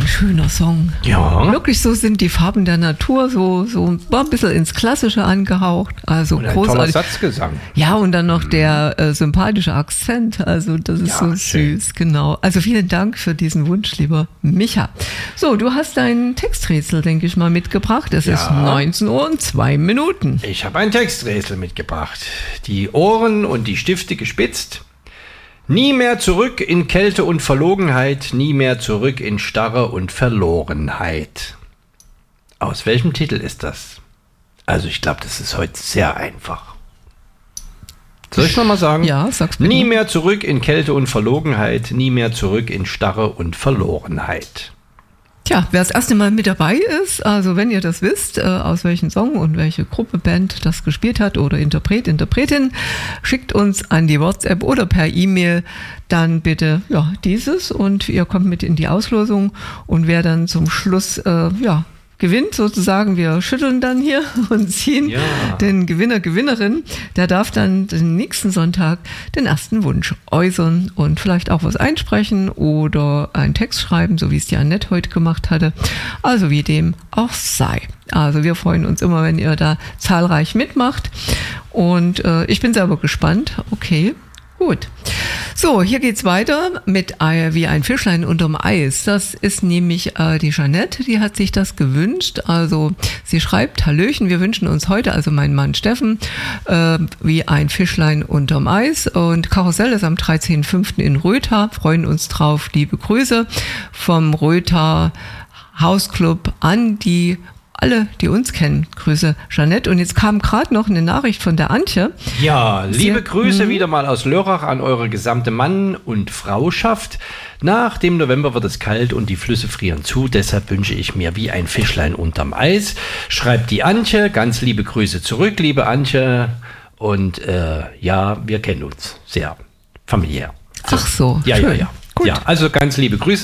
schöner Song. Ja. Wirklich, so sind die Farben der Natur, so war ein bisschen ins Klassische angehaucht. Also Und ein großartig. toller Satzgesang. Ja, und dann noch der sympathische Akzent. Also das ist Ja, so schön. süß, genau. Also vielen Dank für diesen Wunsch, lieber Micha. So, du hast dein Texträtsel, denke ich mal, mitgebracht. Es ist 19 Uhr und 2 Minuten. Ich habe ein Texträtsel mitgebracht. Die Ohren und die Stifte gespitzt. Nie mehr zurück in Kälte und Verlogenheit, nie mehr zurück in Starre und Verlorenheit. Aus welchem Titel ist das? Also ich glaube, das ist heute sehr einfach. Soll ich nochmal sagen? Ja, sag's bitte. Nie mehr zurück in Kälte und Verlogenheit, nie mehr zurück in Starre und Verlorenheit. Tja, wer das erste Mal mit dabei ist, also wenn ihr das wisst, aus welchem Song und welche Gruppe, Band das gespielt hat oder Interpret, Interpretin, schickt uns an die WhatsApp oder per E-Mail dann bitte dieses und ihr kommt mit in die Auslosung und wer dann zum Schluss gewinnt sozusagen, wir schütteln dann hier und ziehen den Gewinner, Gewinnerin, der darf dann den nächsten Sonntag den ersten Wunsch äußern und vielleicht auch was einsprechen oder einen Text schreiben, so wie es die Annette heute gemacht hatte, also wie dem auch sei. Also wir freuen uns immer, wenn ihr da zahlreich mitmacht und ich bin selber gespannt. Okay, gut. So, hier geht's weiter mit wie ein Fischlein unterm Eis. Das ist nämlich die Jeanette, die hat sich das gewünscht. Also sie schreibt, Hallöchen, wir wünschen uns heute, also mein Mann Steffen, wie ein Fischlein unterm Eis. Und Karussell ist am 13.05. in Rötha. Freuen uns drauf. Liebe Grüße vom Rötha Hausclub an die alle, die uns kennen. Grüße, Jeanette. Und jetzt kam gerade noch eine Nachricht von der Antje. Ja, liebe Grüße wieder mal aus Lörrach an eure gesamte Mann- und Frauschaft. Nach dem November wird es kalt und die Flüsse frieren zu. Deshalb wünsche ich mir wie ein Fischlein unterm Eis. Schreibt die Antje. Ganz liebe Grüße zurück, liebe Antje. Und wir kennen uns sehr familiär. Ach so, Ja, schön. ja. Gut. Ja, also ganz liebe Grüße.